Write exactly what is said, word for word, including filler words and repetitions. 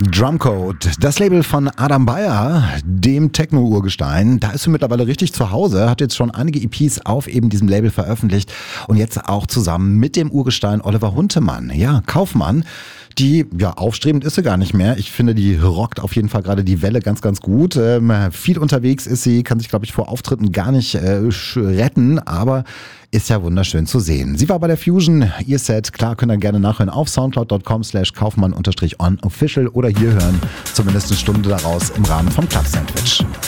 Drumcode, das Label von Adam Beyer, dem Techno-Urgestein, da ist er mittlerweile richtig zu Hause, hat jetzt schon einige E Ps auf eben diesem Label veröffentlicht und jetzt auch zusammen mit dem Urgestein Oliver Huntemann, ja, Kaufmann. Die, ja, aufstrebend ist sie gar nicht mehr. Ich finde, die rockt auf jeden Fall gerade die Welle ganz, ganz gut. Ähm, viel unterwegs ist sie, kann sich, glaube ich, vor Auftritten gar nicht äh, retten, aber ist ja wunderschön zu sehen. Sie war bei der Fusion, ihr Set, klar, könnt ihr gerne nachhören auf soundcloud.com slash kaufmann-on official oder hier hören, zumindest eine Stunde daraus im Rahmen vom Club Sandwich.